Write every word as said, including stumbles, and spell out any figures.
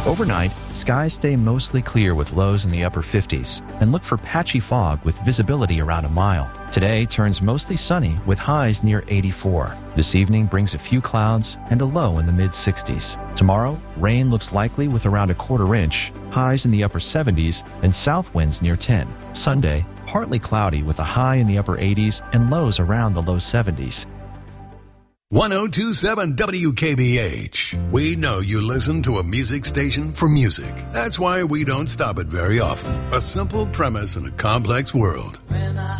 Overnight, skies stay mostly clear with lows in the upper fifties, and look for patchy fog with visibility around a mile. Today turns mostly sunny with highs near eighty-four. This evening brings a few clouds and a low in the mid sixties. Tomorrow, rain looks likely with around a quarter inch, highs in the upper seventies, and south winds near ten. Sunday, partly cloudy with a high in the upper eighties and lows around the low seventies. one oh two point seven W K B H. We know you listen to a music station for music. That's why we don't stop it very often. A simple premise in a complex world.